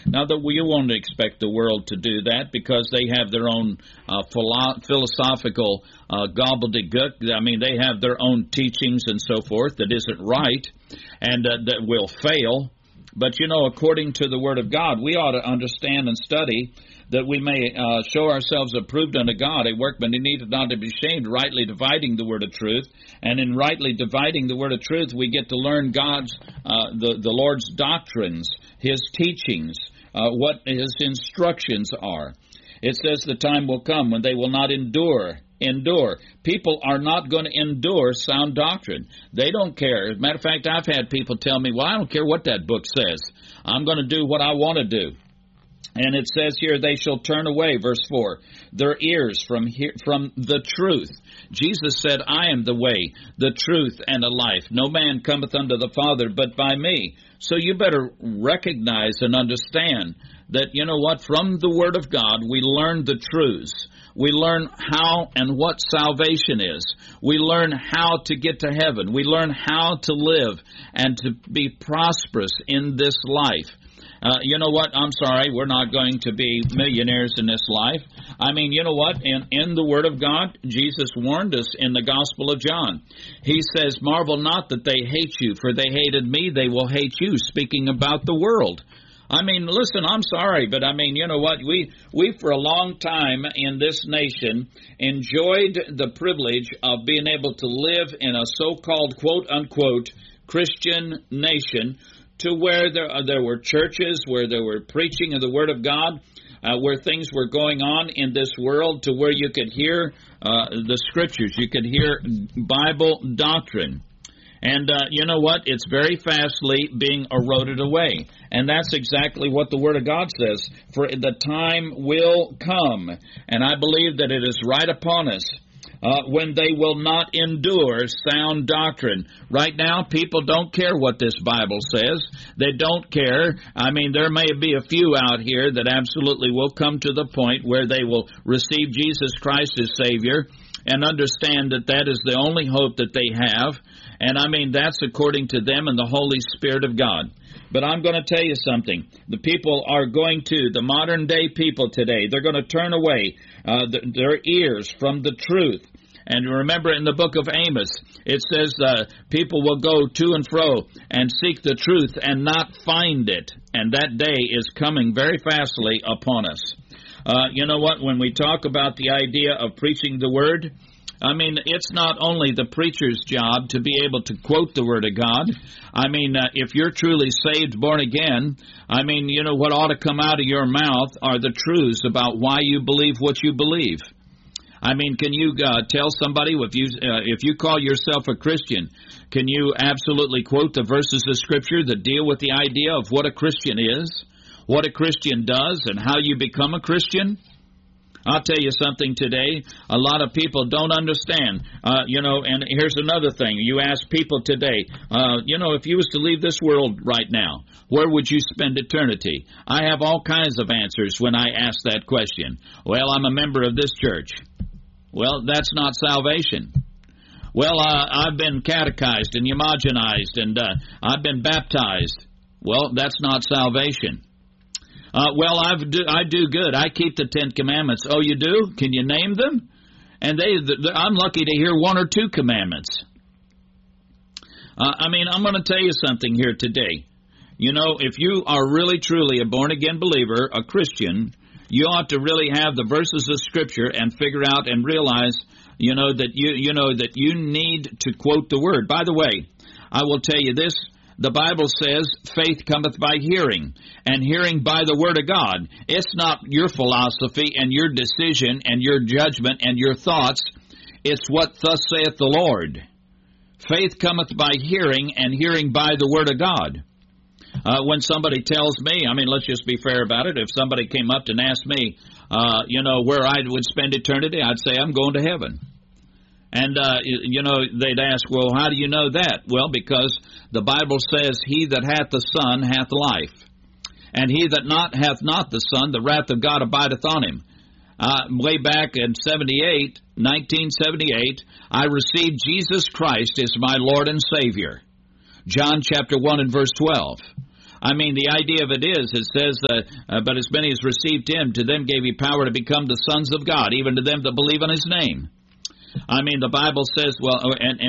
Now, you won't expect the world to do that because they have their own philosophical gobbledygook. I mean, they have their own teachings and so forth that isn't right and that will fail. But, according to the Word of God, we ought to understand and study that we may show ourselves approved unto God, a workman who needeth not to be ashamed, rightly dividing the word of truth. And in rightly dividing the word of truth, we get to learn God's, the Lord's doctrines, His teachings, what His instructions are. It says the time will come when they will not endure. People are not going to endure sound doctrine. They don't care. As a matter of fact, I've had people tell me, well, I don't care what that book says. I'm going to do what I want to do. And it says here, they shall turn away, verse 4, their ears from the truth. Jesus said, I am the way, the truth, and the life. No man cometh unto the Father but by me. So you better recognize and understand that, from the Word of God, we learn the truths. We learn how and what salvation is. We learn how to get to heaven. We learn how to live and to be prosperous in this life. You know what? I'm sorry, we're not going to be millionaires in this life. I mean, you know what? In the Word of God, Jesus warned us in the Gospel of John. He says, marvel not that they hate you, for they hated me, they will hate you, speaking about the world. I mean, listen, I'm sorry, but I mean, you know what? We for a long time in this nation enjoyed the privilege of being able to live in a so-called quote-unquote Christian nation, to where there were churches, where there were preaching of the Word of God, where things were going on in this world, to where you could hear the Scriptures, you could hear Bible doctrine. And you know what? It's very fastly being eroded away. And that's exactly what the Word of God says. For the time will come, and I believe that it is right upon us, when they will not endure sound doctrine. Right now, people don't care what this Bible says. They don't care. I mean, there may be a few out here that absolutely will come to the point where they will receive Jesus Christ as Savior and understand that that is the only hope that they have. And I mean, that's according to them and the Holy Spirit of God. But I'm going to tell you something. The people are going to, the modern day people today, they're going to turn away their ears from the truth. And remember in the book of Amos, it says people will go to and fro and seek the truth and not find it. And that day is coming very fastly upon us. You know what? When we talk about the idea of preaching the Word, I mean, it's not only the preacher's job to be able to quote the Word of God. I mean, if you're truly saved, born again, I mean, you know, what ought to come out of your mouth are the truths about why you believe what you believe. I mean, can you tell somebody, if you call yourself a Christian, can you absolutely quote the verses of Scripture that deal with the idea of what a Christian is, what a Christian does, and how you become a Christian? I'll tell you something today, a lot of people don't understand, and here's another thing. You ask people today, if you was to leave this world right now, where would you spend eternity? I have all kinds of answers when I ask that question. Well, I'm a member of this church. Well, that's not salvation. Well, I've been catechized and eumogenized, and I've been baptized. Well, that's not salvation. Well, I do good. I keep the 10 Commandments. Oh, you do? Can you name them? And I'm lucky to hear 1 or 2 commandments. I'm going to tell you something here today. You know, if you are really, truly a born-again believer, a Christian, you ought to really have the verses of Scripture and figure out and realize, that you need to quote the Word. By the way, I will tell you this. The Bible says, faith cometh by hearing, and hearing by the Word of God. It's not your philosophy and your decision and your judgment and your thoughts. It's what thus saith the Lord. Faith cometh by hearing, and hearing by the Word of God. When somebody tells me, let's just be fair about it. If somebody came up and asked me, where I would spend eternity, I'd say I'm going to heaven. And, they'd ask, well, how do you know that? Well, because the Bible says, he that hath the Son hath life. And he that hath not the Son, the wrath of God abideth on him. Way back in 1978, I received Jesus Christ as my Lord and Savior. John chapter 1 and verse 12. I mean, the idea of it is, it says, but as many as received him, to them gave he power to become the sons of God, even to them that believe on his name. I mean, the Bible says, well,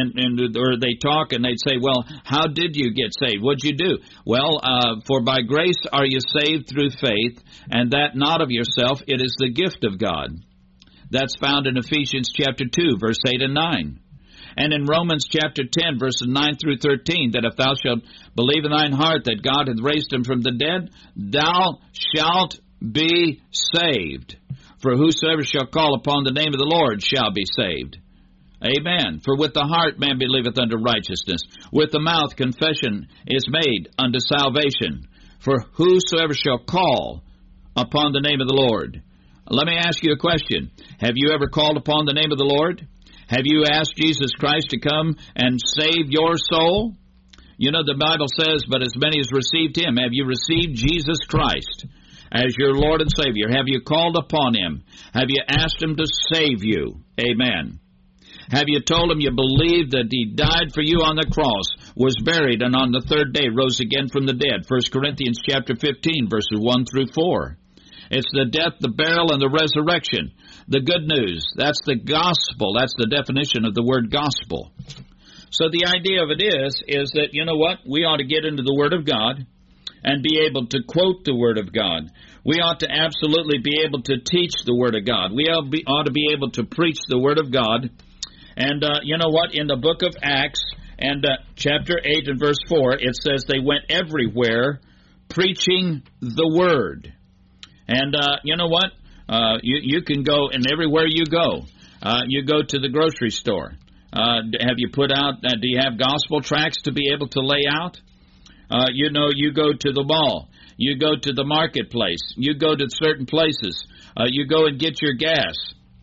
or they talk and they'd say, well, how did you get saved? What'd you do? Well, for by grace are you saved through faith, and that not of yourself, it is the gift of God. That's found in Ephesians chapter 2, verse 8 and 9. And in Romans chapter 10, verses 9 through 13, that if thou shalt believe in thine heart that God hath raised him from the dead, thou shalt be saved. For whosoever shall call upon the name of the Lord shall be saved. Amen. For with the heart man believeth unto righteousness. With the mouth confession is made unto salvation. For whosoever shall call upon the name of the Lord. Let me ask you a question. Have you ever called upon the name of the Lord? Have you asked Jesus Christ to come and save your soul? You know, the Bible says, but as many as received him. Have you received Jesus Christ as your Lord and Savior? Have you called upon him? Have you asked him to save you? Amen. Have you told him you believe that he died for you on the cross, was buried, and on the third day rose again from the dead? 1 Corinthians chapter 15, verses 1 through 4. It's the death, the burial, and the resurrection. The good news. That's the gospel. That's the definition of the word gospel. So the idea of it is that, you know what? We ought to get into the Word of God and be able to quote the Word of God. We ought to absolutely be able to teach the Word of God. We ought to be able to preach the Word of God. And you know what? In the book of Acts, and chapter 8 and verse 4, it says they went everywhere preaching the Word. And you know what? You can go, and everywhere you go to the grocery store. Have you put out, do you have gospel tracts to be able to lay out? You know, you go to the mall. You go to the marketplace. You go to certain places. You go and get your gas.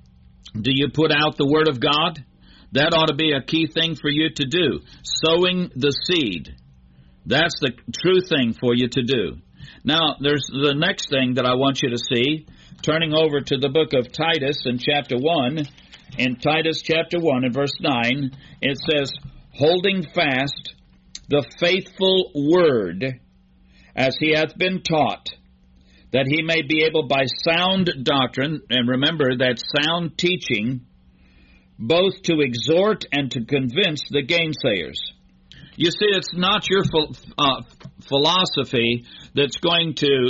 Do you put out the Word of God? That ought to be a key thing for you to do. Sowing the seed. That's the true thing for you to do. Now, there's the next thing that I want you to see. Turning over to the book of Titus in chapter 1. In Titus chapter 1 and verse 9, it says, holding fast the faithful word as he hath been taught, that he may be able by sound doctrine, and remember that sound teaching, both to exhort and to convince the gainsayers. You see, it's not your philosophy that's going to,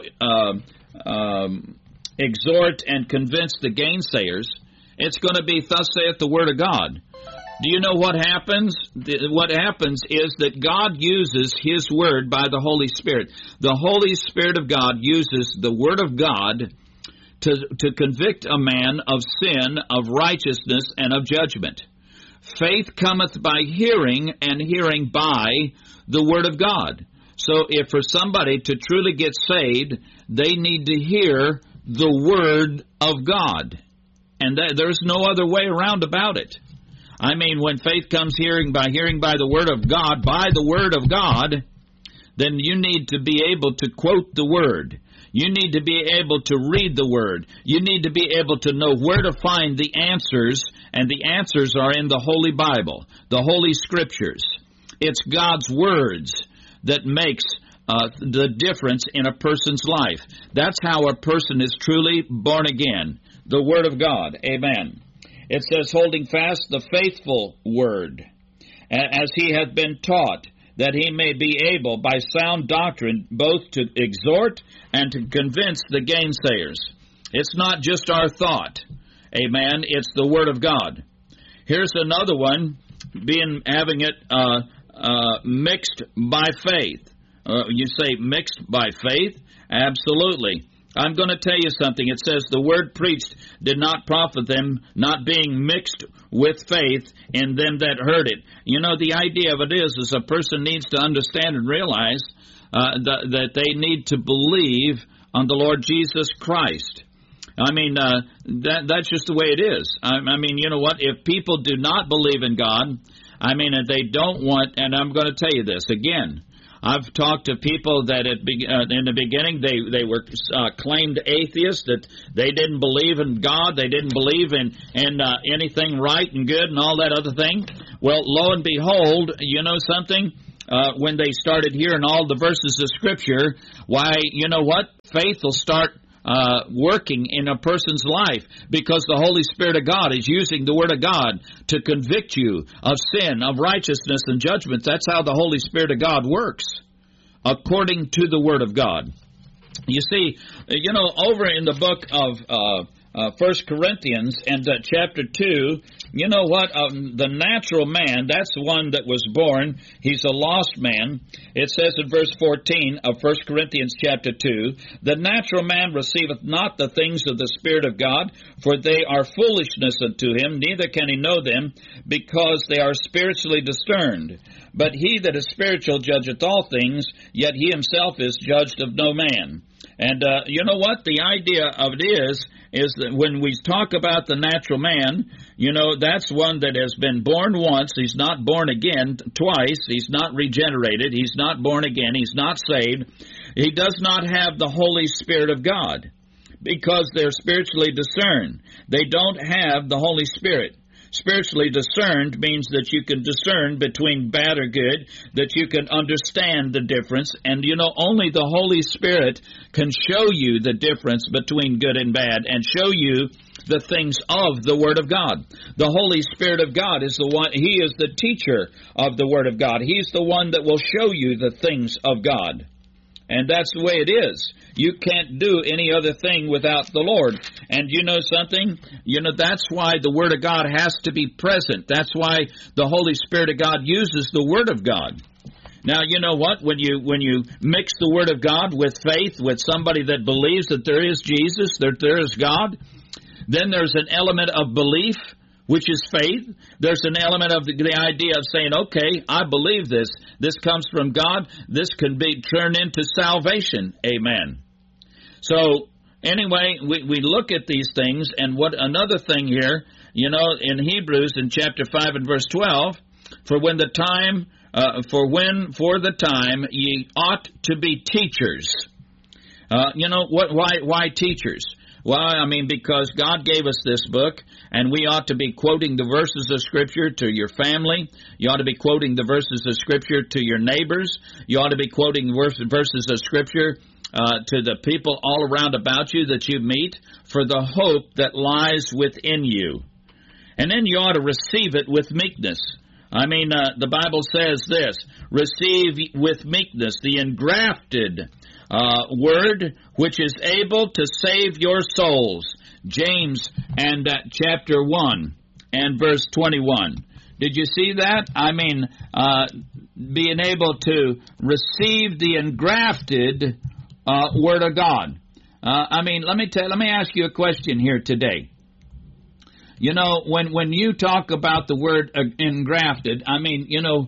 exhort and convince the gainsayers. It's going to be, thus saith the Word of God. Do you know what happens? What happens is that God uses His Word by the Holy Spirit. The Holy Spirit of God uses the Word of God to convict a man of sin, of righteousness, and of judgment. Faith cometh by hearing, and hearing by the Word of God. So if for somebody to truly get saved, they need to hear the Word of God. And there's no other way around about it. I mean, when faith comes hearing by the Word of God, by the Word of God, then you need to be able to quote the Word. You need to be able to read the Word. You need to be able to know where to find the answers, and the answers are in the Holy Bible, the Holy Scriptures. It's God's words that makes the difference in a person's life. That's how a person is truly born again. The Word of God. Amen. It says, holding fast the faithful Word, as he hath been taught, that he may be able by sound doctrine both to exhort and to convince the gainsayers. It's not just our thought. Amen. It's the Word of God. Here's another one, having it mixed by faith. You say mixed by faith? Absolutely. I'm going to tell you something. It says the word preached did not profit them, not being mixed with faith in them that heard it. You know, the idea of it is a person needs to understand and realize that they need to believe on the Lord Jesus Christ. I mean, that's just the way it is. I mean, you know what? If people do not believe in God, I mean, and they don't want, and I'm going to tell you this again, I've talked to people that in the beginning they were claimed atheists, that they didn't believe in God, they didn't believe in anything right and good and all that other thing. Well, lo and behold, you know something? when they started hearing all the verses of Scripture, why, you know what? Faith will start working in a person's life, because the Holy Spirit of God is using the Word of God to convict you of sin, of righteousness, and judgment. That's how the Holy Spirit of God works, according to the Word of God. You see, over in the book of 1 Corinthians and chapter 2, you know what? The natural man, that's the one that was born. He's a lost man. It says in verse 14 of 1 Corinthians chapter 2, the natural man receiveth not the things of the Spirit of God, for they are foolishness unto him, neither can he know them, because they are spiritually discerned. But he that is spiritual judgeth all things, yet he himself is judged of no man. And you know what? The idea of it is that when we talk about the natural man, that's one that has been born once. He's not born again twice. He's not regenerated. He's not born again. He's not saved. He does not have the Holy Spirit of God, because they're spiritually discerned. They don't have the Holy Spirit. Spiritually discerned means that you can discern between bad or good, that you can understand the difference, and only the Holy Spirit can show you the difference between good and bad, and show you the things of the Word of God. The Holy Spirit of God is the one, He is the teacher of the Word of God. He's the one that will show you the things of God. And that's the way it is. You can't do any other thing without the Lord. And you know something? That's why the Word of God has to be present. That's why the Holy Spirit of God uses the Word of God. Now, you know what? When you mix the Word of God with faith, with somebody that believes that there is Jesus, that there is God, then there's an element of belief, which is faith. There's an element of the idea of saying, okay, I believe this. This comes from God. This can be turned into salvation. Amen. So, anyway, we look at these things, and what another thing here, in Hebrews in chapter 5 and verse 12, for the time ye ought to be teachers. Why teachers? Well, because God gave us this book, and we ought to be quoting the verses of Scripture to your family. You ought to be quoting the verses of Scripture to your neighbors. You ought to be quoting verses of Scripture to the people all around about you that you meet, for the hope that lies within you. And then you ought to receive it with meekness. The Bible says this, receive with meekness the engrafted word, which is able to save your souls. James and chapter 1 and verse 21. Did you see that? Being able to receive the engrafted Word of God. Let me ask you a question here today. When you talk about the word engrafted, you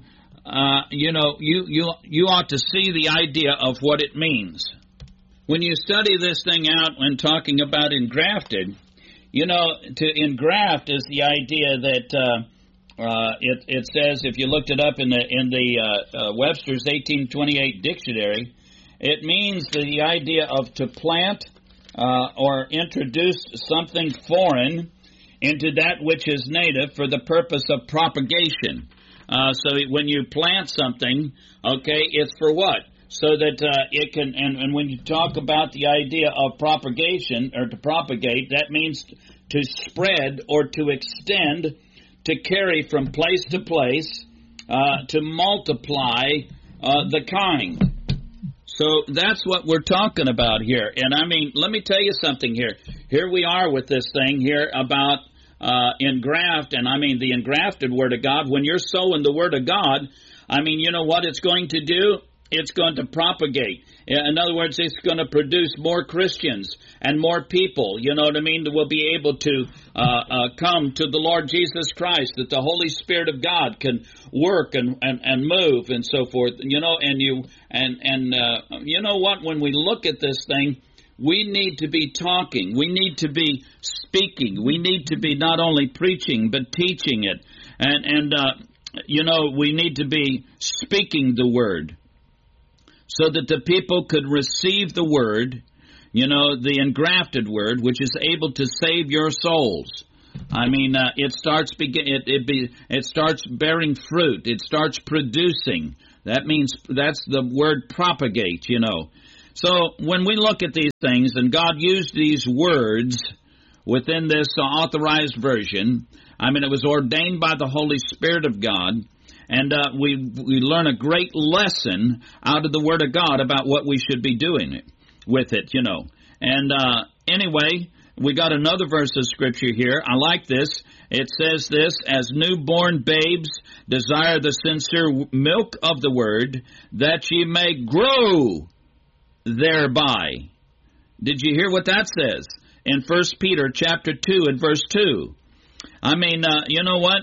ought to see the idea of what it means. When you study this thing out when talking about engrafted, to engraft is the idea that it says, if you looked it up in the Webster's 1828 dictionary, it means the idea of to plant or introduce something foreign into that which is native for the purpose of propagation. So when you plant something, okay, it's for what? So that it can, and when you talk about the idea of propagation, or to propagate, that means to spread or to extend, to carry from place to place, to multiply the kind. So that's what we're talking about here. And let me tell you something here. Here we are with this thing here about engraft, and the engrafted Word of God. When you're sowing the Word of God, you know what it's going to do? It's going to propagate. In other words, it's going to produce more Christians and more people, that will be able to come to the Lord Jesus Christ, that the Holy Spirit of God can work and move and so forth, you know what, when we look at this thing, we need to be talking, we need to be speaking, we need to be not only preaching, but teaching it, and we need to be speaking the Word, so that the people could receive the Word, the engrafted Word, which is able to save your souls. It starts bearing fruit. It starts producing That means that's the word propagate, you know. So when we look at these things, and God used these words within this authorized version, I mean, it was ordained by the Holy Spirit of God, and we learn a great lesson out of the Word of God about what we should be doing with it, you know. And anyway, we got another verse of Scripture here. I like this. It says this, as newborn babes desire the sincere milk of the Word, that ye may grow thereby. Did you hear what that says? In 1 Peter chapter 2 and verse 2. I mean, you know what?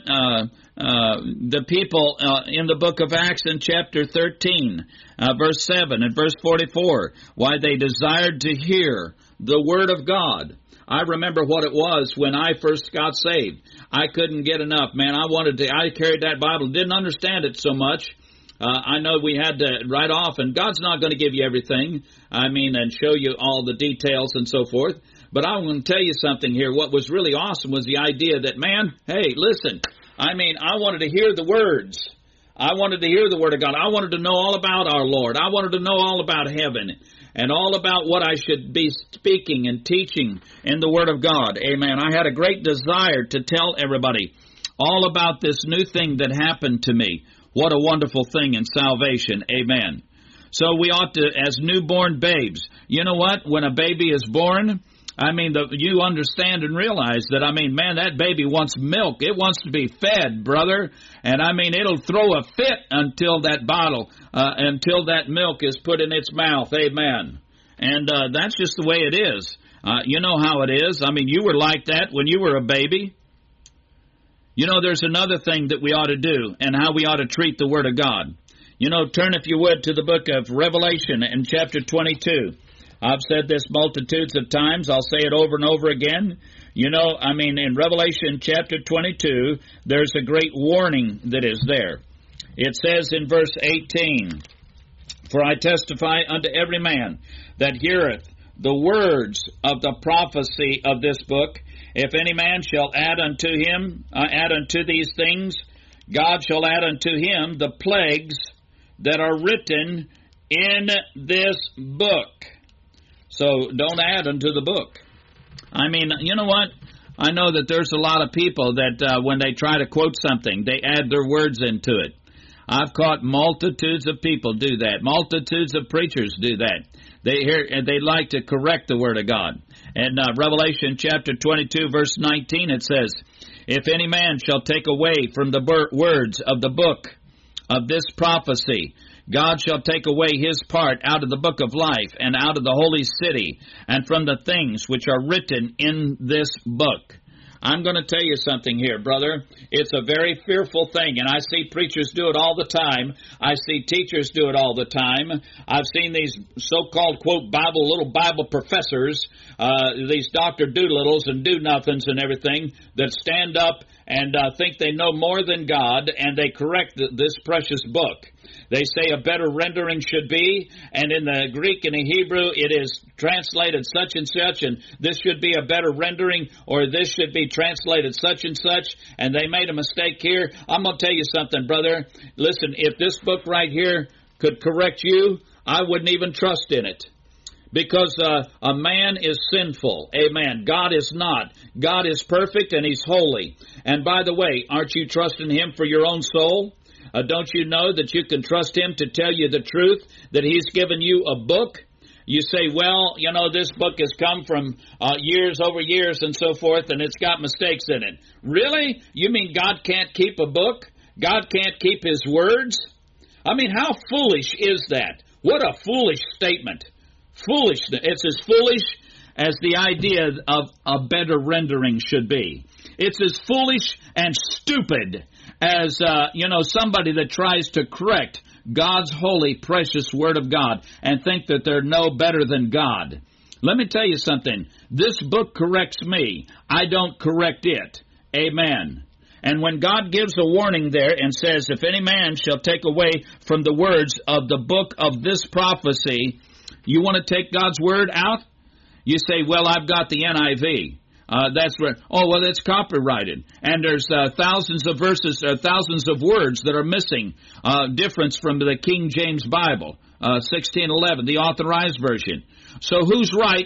The people in the book of Acts in chapter 13, verse 7 and verse 44, why they desired to hear the Word of God. I remember what it was when I first got saved. I couldn't get enough, man. I carried that Bible, didn't understand it so much. I know we had to write off, and God's not going to give you everything, I mean, and show you all the details and so forth. But I'm going to tell you something here. What was really awesome was the idea that, man, hey, listen, I mean, I wanted to hear the words. I wanted to hear the Word of God. I wanted to know all about our Lord. I wanted to know all about heaven and all about what I should be speaking and teaching in the Word of God. Amen. I had a great desire to tell everybody all about this new thing that happened to me. What a wonderful thing in salvation. Amen. So we ought to, as newborn babes, you know what? When a baby is born, I mean, you understand and realize that, I mean, man, that baby wants milk. It wants to be fed, brother. And, I mean, it'll throw a fit until that until that milk is put in its mouth. Amen. And that's just the way it is. You know how it is. I mean, you were like that when you were a baby. You know, there's another thing that we ought to do and how we ought to treat the Word of God. You know, turn, if you would, to the book of Revelation in chapter 22. I've said this multitudes of times. I'll say it over and over again. You know, I mean, in Revelation chapter 22, there's a great warning that is there. It says in verse 18, for I testify unto every man that heareth the words of the prophecy of this book, if any man shall add unto these things, God shall add unto him the plagues that are written in this book. So don't add unto the book. I mean, you know what? I know that there's a lot of people that when they try to quote something, they add their words into it. I've caught multitudes of people do that. Multitudes of preachers do that. They like to correct the Word of God. In Revelation chapter 22, verse 19, it says, if any man shall take away from the words of the book of this prophecy, God shall take away his part out of the book of life and out of the holy city and from the things which are written in this book. I'm going to tell you something here, brother. It's a very fearful thing, and I see preachers do it all the time. I see teachers do it all the time. I've seen these so-called, quote, little Bible professors, these Dr. Doolittles and do-nothings and everything, that stand up and think they know more than God, and they correct this precious book. They say a better rendering should be, and in the Greek and the Hebrew it is translated such and such, and this should be a better rendering, or this should be translated such and such, and they made a mistake here. I'm going to tell you something, brother. Listen, if this book right here could correct you, I wouldn't even trust in it. Because a man is sinful. Amen. God is not. God is perfect and He's holy. And by the way, aren't you trusting Him for your own soul? Don't you know that you can trust Him to tell you the truth, that He's given you a book? You say, well, you know, this book has come from years over years and so forth, and it's got mistakes in it. Really? You mean God can't keep a book? God can't keep His words? I mean, how foolish is that? What a foolish statement. Foolishness. It's as foolish as the idea of a better rendering should be. It's as foolish and stupid as, somebody that tries to correct God's holy, precious Word of God and think that they're no better than God. Let me tell you something. This book corrects me. I don't correct it. Amen. And when God gives a warning there and says, if any man shall take away from the words of the book of this prophecy, you want to take God's Word out? You say, well, I've got the NIV. That's where, oh, well, it's copyrighted. And there's thousands of verses, thousands of words that are missing, difference from the King James Bible, 1611, the Authorized Version. So who's right